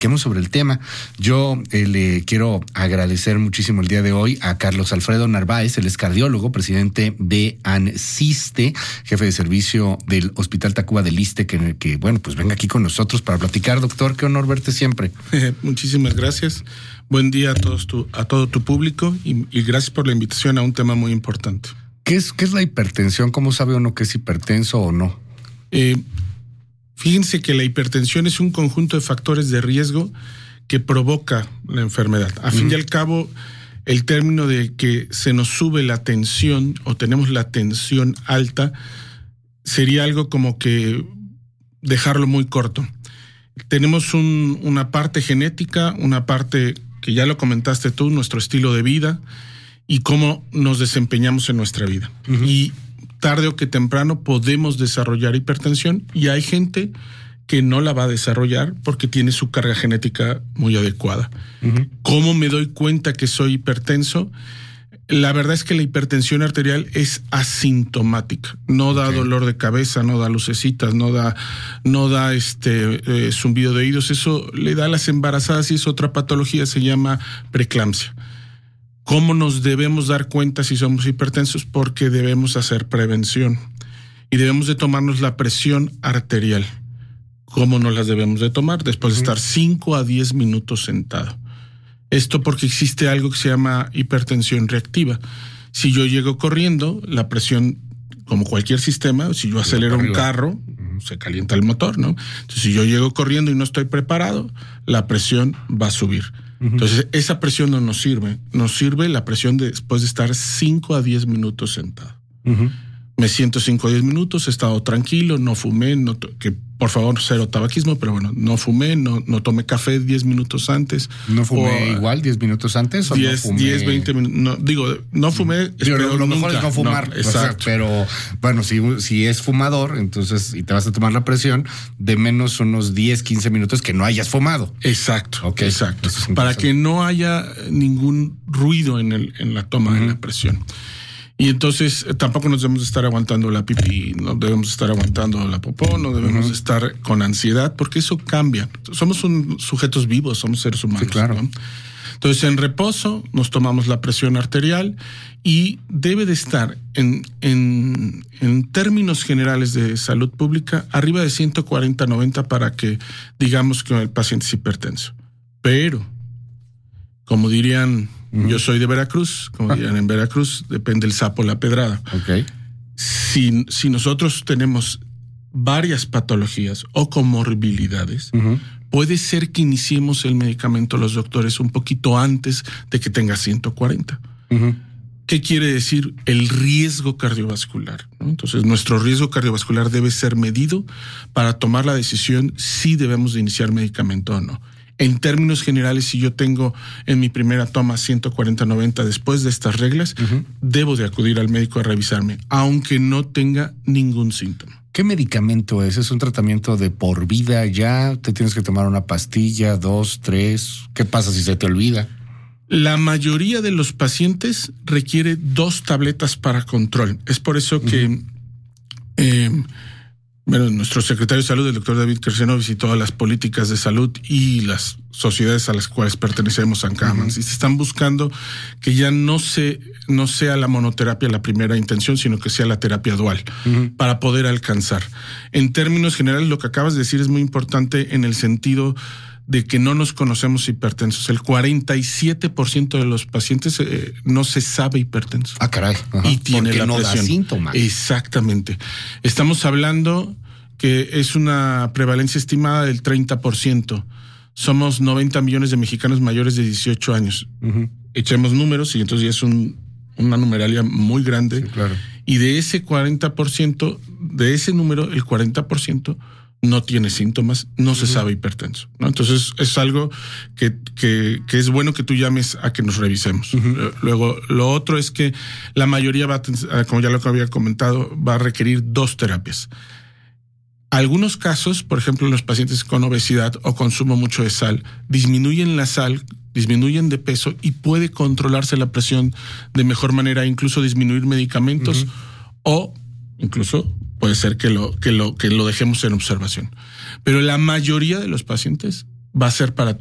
platiquemos sobre el tema. Yo le quiero agradecer muchísimo el día de hoy a Carlos Alfredo Narváez, él es cardiólogo, presidente de ANSISTE, jefe de servicio del Hospital Tacuba del Iste, que bueno, pues venga aquí con nosotros para platicar. Doctor, qué honor verte siempre. Muchísimas gracias. Buen día a todo tu público y gracias por la invitación a un tema muy importante. ¿Qué es la hipertensión? ¿Cómo sabe uno que es hipertenso o no? Fíjense que la hipertensión es un conjunto de factores de riesgo que provoca la enfermedad. A fin y al cabo, el término de que se nos sube la tensión o tenemos la tensión alta sería algo como que dejarlo muy corto. Tenemos una parte genética, una parte que ya lo comentaste tú, nuestro estilo de vida y cómo nos desempeñamos en nuestra vida. Y tarde o que temprano podemos desarrollar hipertensión y hay gente que no la va a desarrollar porque tiene su carga genética muy adecuada. ¿Cómo me doy cuenta que soy hipertenso? La verdad es que la hipertensión arterial es asintomática. No da dolor de cabeza, no da lucecitas, no da zumbido de oídos. Eso le da a las embarazadas y es otra patología, se llama preeclampsia. ¿Cómo nos debemos dar cuenta si somos hipertensos? Porque debemos hacer prevención y debemos de tomarnos la presión arterial. ¿Cómo nos las debemos de tomar? Después de estar 5 a 10 minutos sentado. Esto porque existe algo que se llama hipertensión reactiva. Si yo llego corriendo, la presión, como cualquier sistema, si yo acelero un carro, se calienta el motor, ¿no? Entonces, si yo llego corriendo y no estoy preparado, la presión va a subir. Entonces, esa presión no nos sirve. Nos sirve la presión después de estar 5 a 10 minutos sentado. Me siento 5 a 10 minutos, he estado tranquilo, no fumé, que por favor, cero tabaquismo, pero bueno, no fumé, no tomé café 10 minutos antes. ¿No fumé igual 10 minutos antes? 10, 20 minutos. No fumé. Lo mejor es no fumar. No, exacto. Pero bueno, si es fumador, entonces, y te vas a tomar la presión, de menos unos 10, 15 minutos que no hayas fumado. Exacto. Okay. Exacto. Para que no haya ningún ruido en la toma de la presión. Y entonces tampoco nos debemos estar aguantando la pipí, no debemos estar aguantando la popó, no debemos estar con ansiedad, porque eso cambia. Somos sujetos vivos, somos seres humanos. Sí, claro. ¿No? Entonces, en reposo nos tomamos la presión arterial y debe de estar en términos generales de salud pública arriba de 140-90 para que digamos que el paciente es hipertenso. Pero, como dirían... Yo soy de Veracruz, como dirían en Veracruz, depende el sapo la pedrada. Si nosotros tenemos varias patologías o comorbilidades, puede ser que iniciemos el medicamento los doctores un poquito antes de que tenga 140. ¿Qué quiere decir? El riesgo cardiovascular, ¿no? Entonces, nuestro riesgo cardiovascular debe ser medido para tomar la decisión si debemos de iniciar medicamento o no. En términos generales, si yo tengo en mi primera toma 140-90 después de estas reglas, debo de acudir al médico a revisarme, aunque no tenga ningún síntoma. ¿Qué medicamento es? ¿Es un tratamiento de por vida ya? ¿Te tienes que tomar una pastilla, 2, 3? ¿Qué pasa si se te olvida? La mayoría de los pacientes requiere 2 tabletas para control. Es por eso que... nuestro secretario de Salud, el doctor David Querceno, visitó las políticas de salud y las sociedades a las cuales pertenecemos, ANCAMANS, y se están buscando que ya no sea la monoterapia la primera intención, sino que sea la terapia dual, para poder alcanzar. En términos generales, lo que acabas de decir es muy importante en el sentido de que no nos conocemos hipertensos. El 47% de los pacientes no se sabe hipertenso. Ah, caray. Y tiene porque la no presión. Da síntomas. Exactamente. Estamos hablando que es una prevalencia estimada del 30%. Somos 90 millones de mexicanos mayores de 18 años. Echemos números y entonces ya es una numeralia muy grande. Sí, claro. Y de ese 40%, de ese número, el 40% no tiene síntomas, no se sabe hipertenso, ¿no? Entonces es algo que es bueno que tú llames a que nos revisemos. Luego, lo otro es que la mayoría como ya lo que había comentado, va a requerir 2 terapias. Algunos casos, por ejemplo, los pacientes con obesidad o consumo mucho de sal, disminuyen la sal, disminuyen de peso y puede controlarse la presión de mejor manera, incluso disminuir medicamentos o incluso puede ser que lo dejemos en observación. Pero la mayoría de los pacientes va a ser para